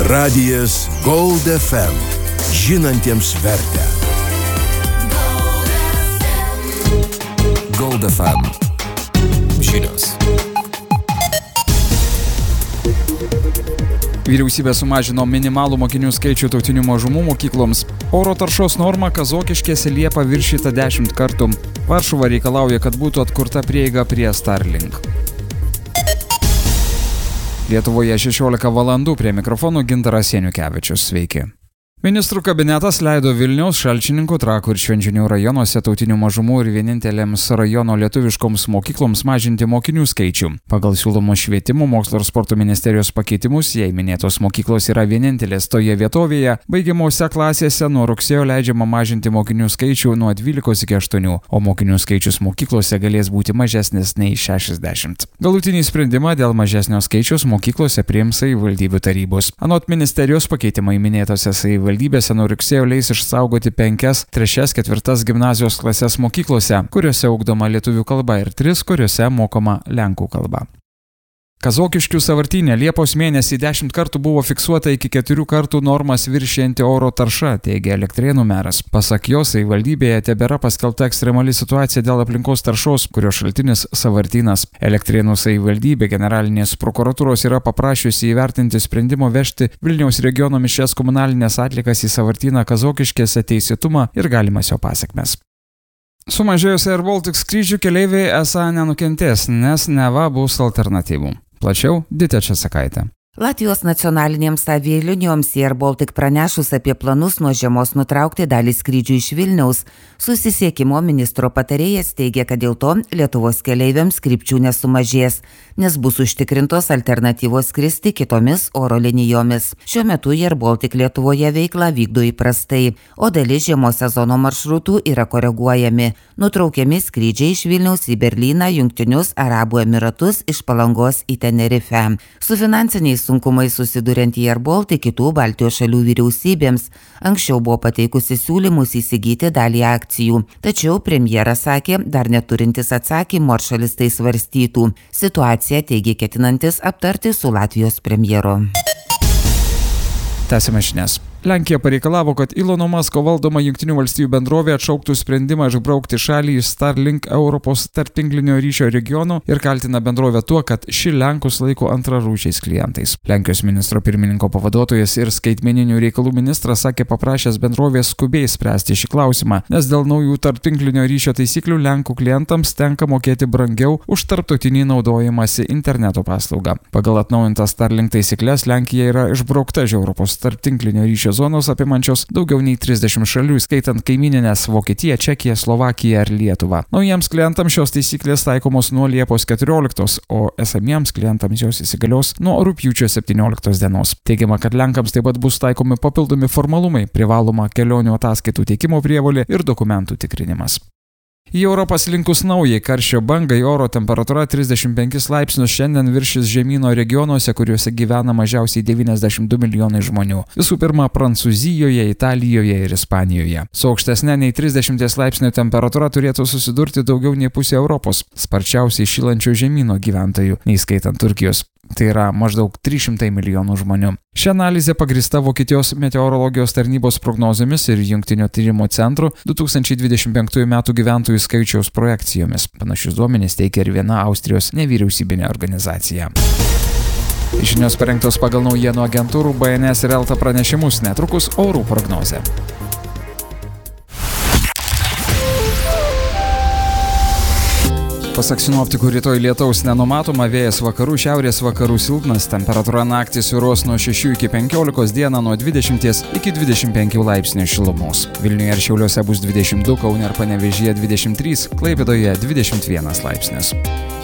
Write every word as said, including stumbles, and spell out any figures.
Radijas Gold F M. Žinantiems vertę. Gold F M. Žinios. Vyriausybė sumažino minimalų mokinių skaičių tautinių mažumų mokykloms. Oro taršos norma Kazokiškėse Liepą viršyta dešimt kartų. Varšuva reikalauja, kad būtų atkurta prieiga prie Starlink. Lietuvoje šešiolika valandų, prie mikrofonų Gintaras Janiukevičius. Sveiki. Ministrų kabinetas leido Vilniaus, Šalčininkų, Trakų ir Švenčionių rajonuose tautinių mažumų ir vienintelėms rajono lietuviškoms mokykloms mažinti mokinių skaičių. Pagal siūlomų švietimo, mokslo ir sporto ministerijos pakeitimus, jei minėtos mokyklos yra vienintelės toje vietovėje, baigiamose klasėse nuo rugsėjo leidžiama mažinti mokinių skaičių nuo dvylikos iki aštuonių, o mokinių skaičius mokyklose galės būti mažesnis nei šešiasdešimt. Galutinį sprendimą dėl mažesnio skaičiaus mokyklose priims savivaldybių tarybos. Anot ministerijos pakeitimai minėtose savivaldybėse Valdybėse nuo rugsėjo leis išsaugoti penkias, trečias, ketvirtas gimnazijos klases mokyklose, kuriuose ugdoma lietuvių kalba ir tris, kuriuose mokoma lenkų kalba. Kazokiškių sąvartyne Liepos mėnesį dešimt kartų buvo fiksuota iki keturių kartų normas viršijanti oro tarša, teigia Elektrėnų meras. Pasak jo, savivaldybėje tebėra paskelbta ekstremali situacija dėl aplinkos taršos, kurio šaltinis sąvartynas. Elektrėnų savivaldybė generalinės prokuratūros yra paprašiusi įvertinti sprendimo vežti Vilniaus regiono mišrias komunalinės atliekas į sąvartyną Kazokiškėse teisėtumą ir galimas jo pasekmes. Sumažėjus Air Baltic skrydžių keleiviai esą nenukentės, nes neva bus alternatyvų. Plačiau Ditė Česakaitė. Latvijos nacionalinėms avialinijoms Air Baltic pranešus apie planus nuo žiemos nutraukti dalį skrydžių iš Vilniaus, susisiekimo ministro patarėjas teigia, kad dėl to Lietuvos keleiviams krypčių nesumažės, nes bus užtikrintos alternatyvos skristi kitomis oro linijomis. Šiuo metu Air Baltic Lietuvoje veiklą vykdo įprastai, o dalis žiemos sezono maršrutų yra koreguojami. Nutraukiami skrydžiai iš Vilniaus į Berlyną, Jungtinius Arabų Emiratus, iš Palangos į Tenerifę. Su finansiniais sunkumai susiduriant Air Baltic kitų Baltijos šalių vyriausybėms anksčiau buvo pateikusi siūlymus įsigyti dalį akcijų. Tačiau premjeras sakė, dar neturintis atsakymų, ar šalis tai svarstytų. Situaciją teigia ketinantis aptarti su Latvijos premjeru. Tęsime žinias. Lenkija pareikalavo, kad Ilono Masko valdoma Jungtinių valstijų bendrovė atšauktų sprendimą išbraukti šalį iš Starlink Europos tarptinklinio ryšio regionų ir kaltina bendrovę tuo, kad ši Lenkus laiko antrarūšiais klientais. Lenkijos ministro pirmininko pavaduotojas ir skaitmeninių reikalų ministras sakė paprašęs bendrovės skubiai spręsti šį klausimą, nes dėl naujų tarptinklinio ryšio taisyklių Lenkų klientams tenka mokėti brangiau už tarptautinį naudojimąsi interneto paslaugą. Pagal atnaujintas Starlink taisyklės Lenkija yra išbraukta iš Europos tarptinklinio ryšio zonos apimančios daugiau nei trisdešimt šalių, skaitant kaimyninės Vokietiją, Čekiją, Slovakiją ir Lietuvą. Naujiems klientams šios taisyklės taikomos nuo Liepos keturioliktos, o esamiems klientams jos įsigalios nuo rugpjūčio septynioliktos dienos. Teigiama, kad Lenkams taip pat bus taikomi papildomi formalumai, privaloma kelionių ataskaitų teikimo prievolė ir dokumentų tikrinimas. Į Europą slinkus naujai karščio bangai oro temperatūra trisdešimt penkis laipsnius šiandien viršys žemyno regionuose, kuriuose gyvena mažiausiai devyniasdešimt du milijonai žmonių. Visų pirma, Prancūzijoje, Italijoje ir Ispanijoje. Su aukštesne nei trisdešimt laipsnių temperatūra turėtų susidurti daugiau nei pusė Europos, sparčiausiai šylančio žemyno gyventojų, neįskaitant Turkijos. Tai yra maždaug trys šimtai milijonų žmonių. Ši analizė pagrįsta Vokietijos meteorologijos tarnybos prognozėmis ir Jungtinio tyrimo centro du tūkstančiai dvidešimt penktųjų metų gyventojų skaičiaus projekcijomis. Panašius duomenis teikia ir viena Austrijos nevyriausybinė organizacija. Žinios parengtos pagal naujienų agentūrų B N S ir Elta pranešimus, netrukus orų prognozė. Pasak sinoptikų, rytoj lietaus nenumatoma, vėjas vakarų šiaurės vakarų silpnas, temperatūra naktį svyruos nuo šešių iki penkiolikos, dieną nuo dvidešimt iki dvidešimt penkių laipsnių šilumos. Vilniuje ir Šiauliuose bus dvidešimt du, Kaune ir Panevėžyje dvidešimt trys, Klaipėdoje dvidešimt vienas laipsnis.